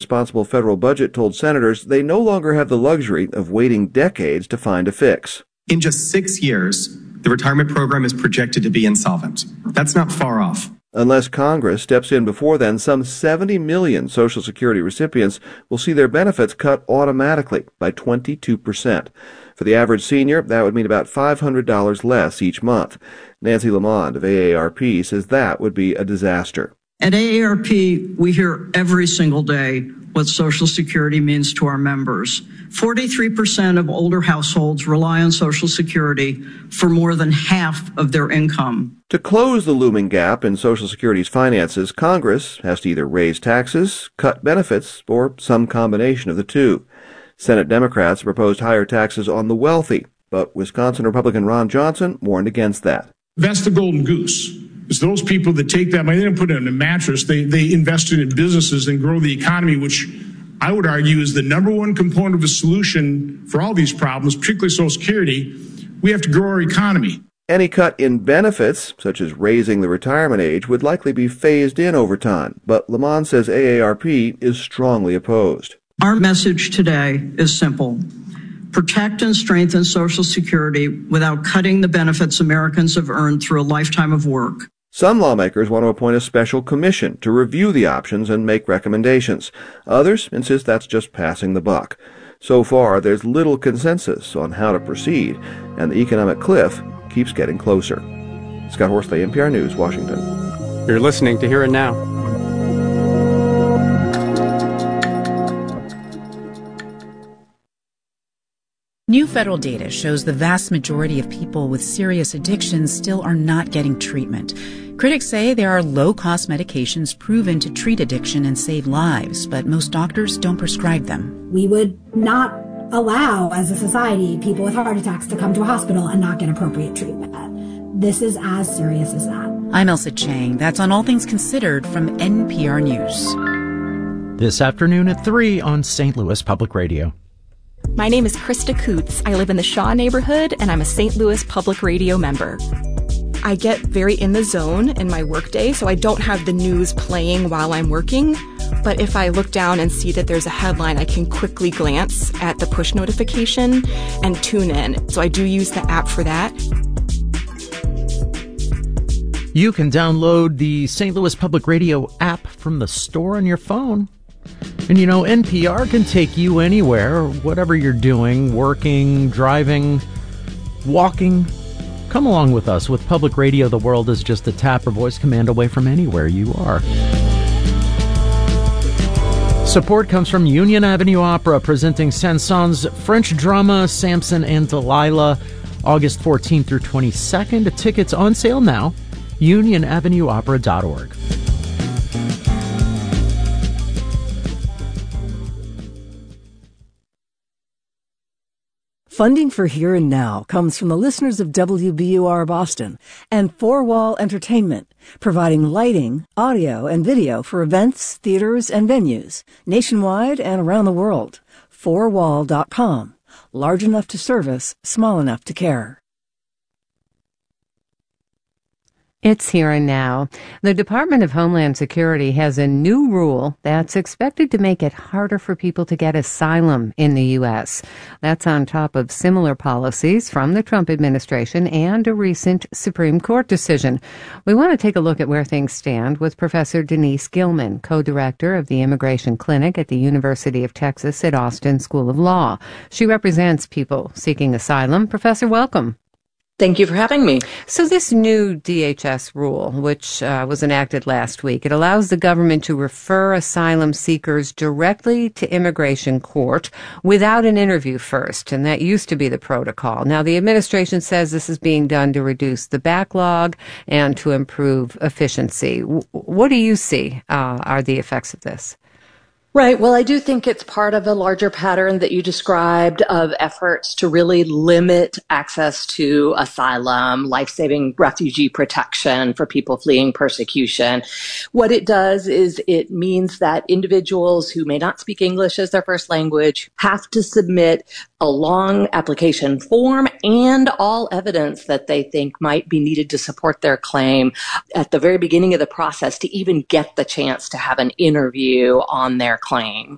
responsible federal budget told senators they no longer have the luxury of waiting decades to find a fix. In just 6 years, the retirement program is projected to be insolvent. That's not far off. Unless Congress steps in before then, some 70 million Social Security recipients will see their benefits cut automatically by 22%. For the average senior, that would mean about $500 less each month. Nancy Lamond of AARP says that would be a disaster. At AARP, we hear every single day what Social Security means to our members. 43% of older households rely on Social Security for more than half of their income. To close the looming gap in Social Security's finances, Congress has to either raise taxes, cut benefits, or some combination of the two. Senate Democrats proposed higher taxes on the wealthy, but Wisconsin Republican Ron Johnson warned against that. That's the golden goose. It's those people that take that money, they don't put it in a mattress, they invest it in businesses and grow the economy, which I would argue is the number one component of the solution for all these problems, particularly Social Security. We have to grow our economy. Any cut in benefits, such as raising the retirement age, would likely be phased in over time, but Lamont says AARP is strongly opposed. Our message today is simple. Protect and strengthen Social Security without cutting the benefits Americans have earned through a lifetime of work. Some lawmakers want to appoint a special commission to review the options and make recommendations. Others insist that's just passing the buck. So far, there's little consensus on how to proceed, and the economic cliff keeps getting closer. Scott Horsley, NPR News, Washington. You're listening to Hear It Now. New federal data shows the vast majority of people with serious addictions still are not getting treatment. Critics say there are low-cost medications proven to treat addiction and save lives, but most doctors don't prescribe them. We would not allow, as a society, people with heart attacks to come to a hospital and not get appropriate treatment. This is as serious as that. I'm Elsa Chang. That's on All Things Considered from NPR News. This afternoon at 3 on St. Louis Public Radio. My name is Krista Coots. I live in the Shaw neighborhood, and I'm a St. Louis Public Radio member. I get very in the zone in my workday, so I don't have the news playing while I'm working. But if I look down and see that there's a headline, I can quickly glance at the push notification and tune in. So I do use the app for that. You can download the St. Louis Public Radio app from the store on your phone. And you know, NPR can take you anywhere, whatever you're doing, working, driving, walking. Come along with us. With public radio, the world is just a tap or voice command away from anywhere you are. Support comes from Union Avenue Opera, presenting Saint-Saëns' French drama Samson and Delilah, August 14th through 22nd. Tickets on sale now, unionavenueopera.org. Funding for Here and Now comes from the listeners of WBUR Boston and Four Wall Entertainment, providing lighting, audio, and video for events, theaters, and venues nationwide and around the world. Fourwall.com. Large enough to service, small enough to care. It's Here and Now. The Department of Homeland Security has a new rule that's expected to make it harder for people to get asylum in the U.S. That's on top of similar policies from the Trump administration and a recent Supreme Court decision. We want to take a look at where things stand with Professor Denise Gilman, co-director of the Immigration Clinic at the University of Texas at Austin School of Law. She represents people seeking asylum. Professor, welcome. Thank you for having me. So this new DHS rule, which was enacted last week, it allows the government to refer asylum seekers directly to immigration court without an interview first, and that used to be the protocol. Now, the administration says this is being done to reduce the backlog and to improve efficiency. What do you see are the effects of this? Right. Well, I do think it's part of a larger pattern that you described of efforts to really limit access to asylum, life-saving refugee protection for people fleeing persecution. What it does is it means that individuals who may not speak English as their first language have to submit a long application form and all evidence that they think might be needed to support their claim at the very beginning of the process to even get the chance to have an interview on their claim.